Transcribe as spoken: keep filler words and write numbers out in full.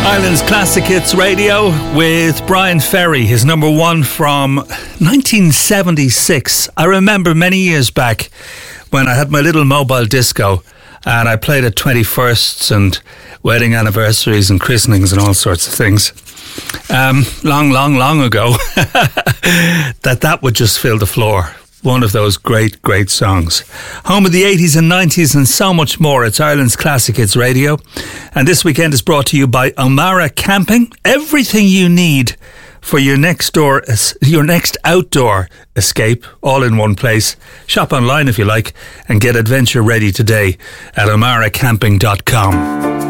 Ireland's Classic Hits Radio with Brian Ferry, his number one from nineteen seventy-six. I remember many years back when I had my little mobile disco and I played at twenty-firsts and wedding anniversaries and christenings and all sorts of things. Um, long, long, long ago, that that would just fill the floor. One of those great, great songs. Home of the eighties and nineties and so much more. It's Ireland's Classic Hits Radio. And this weekend is brought to you by O'Mara Camping. Everything you need for your next door, your next outdoor escape, all in one place. Shop online if you like and get adventure ready today at o'mara camping dot com.